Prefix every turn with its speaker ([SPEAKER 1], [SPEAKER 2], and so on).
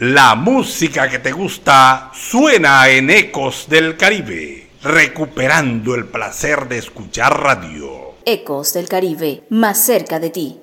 [SPEAKER 1] La música que te gusta suena en Ecos del Caribe, recuperando el placer de escuchar radio.
[SPEAKER 2] Ecos del Caribe, más cerca de ti.